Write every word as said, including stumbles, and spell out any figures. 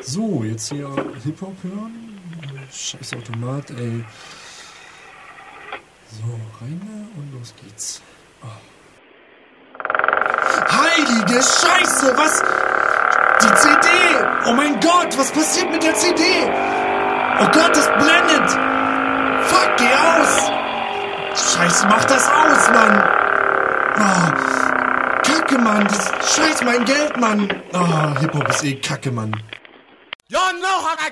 So, jetzt hier Hip-Hop hören. Scheiß Automat, ey. So, rein und los geht's. Oh. Heilige Scheiße, was? Die C D! Oh mein Gott, was passiert mit der C D? Oh Gott, das blendet! Fuck, geh aus! Scheiße, mach das aus, Mann! Oh, Kacke, Mann! Das, scheiß mein Geld, Mann! Oh, Hip-Hop ist eh Kacke, Mann! Y'all know how I